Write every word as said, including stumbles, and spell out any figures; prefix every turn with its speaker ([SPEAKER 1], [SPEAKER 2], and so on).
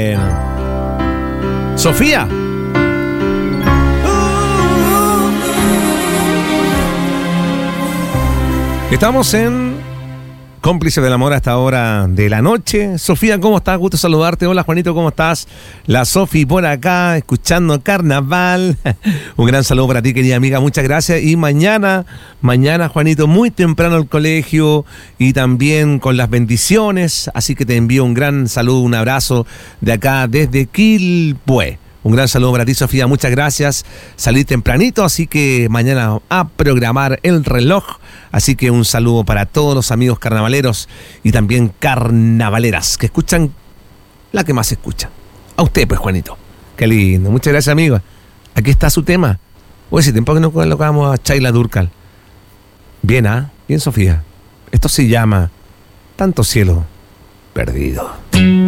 [SPEAKER 1] Sofía. Estamos en Cómplices del Amor hasta hora de la noche. Sofía, ¿cómo estás? Gusto saludarte. Hola, Juanito, ¿cómo estás? La Sofi por acá, escuchando Carnaval. Un gran saludo para ti, querida amiga. Muchas gracias. Y mañana, mañana, Juanito, muy temprano al colegio y también con las bendiciones. Así que te envío un gran saludo, un abrazo de acá desde Quilpué. Un gran saludo para ti, Sofía, muchas gracias. Salí tempranito, así que mañana a programar el reloj. Así que un saludo para todos los amigos carnavaleros y también carnavaleras que escuchan la que más se escucha. A usted, pues, Juanito. Qué lindo. Muchas gracias, amigo. Aquí está su tema. Oye, si tiempo que no colocamos a Chayla Durcal. Bien, ¿ah? ¿eh? Bien, Sofía. Esto se llama Tanto Cielo Perdido.